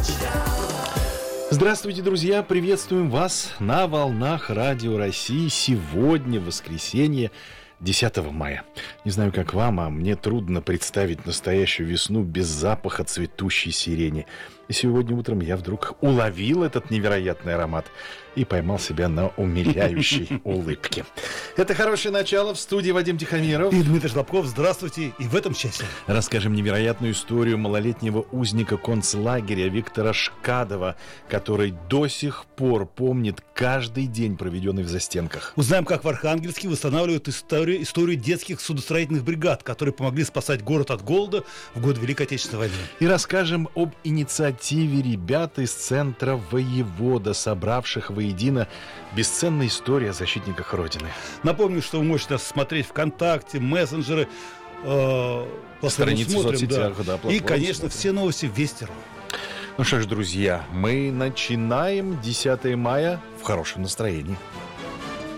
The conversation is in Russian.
Здравствуйте, друзья! Приветствуем вас на волнах Радио России. Сегодня воскресенье, 10 мая. Не знаю, как вам, а мне трудно представить настоящую весну без запаха цветущей сирени. И сегодня утром я вдруг уловил этот невероятный аромат и поймал себя на умиляющей улыбке. Это хорошее начало. В студии Вадим Тихомиров и Дмитрий Шлапков. Здравствуйте. И в этом часе расскажем невероятную историю малолетнего узника концлагеря Виктора Шкадова, который до сих пор помнит каждый день, проведенный в застенках. Узнаем, как в Архангельске восстанавливают историю детских судостроительных бригад, которые помогли спасать город от голода в год Великой Отечественной войны. И расскажем об инициативе ребят из центра «Воевода», собравших воедино бесценные истории о защитниках Родины. Напомню, что вы можете нас смотреть ВКонтакте, мессенджеры, страницы в соцсетях, да, и, конечно, все новости в Вести.ру. Ну что ж, друзья, мы начинаем 10 мая в хорошем настроении.